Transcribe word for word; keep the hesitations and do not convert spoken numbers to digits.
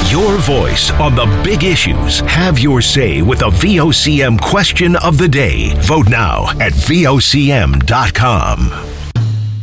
Your voice on the big issues. Have your say with a V O C M question of the day. Vote now at V O C M dot com.